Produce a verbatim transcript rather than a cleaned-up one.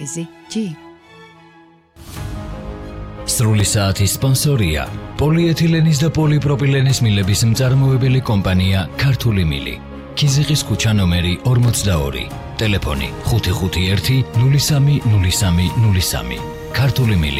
G. სრული საათის სპონსორია პოლიეთილენის და პოლიპროპილენის მილების მწარმოებელი კომპანია ქართული მილი. ქიზიყის ქუჩა ნომერი ორმოცდაორი. ტელეფონი ხუთი ხუთი ერთი ნული სამი ნული სამი ნული სამი. ქართული მილი.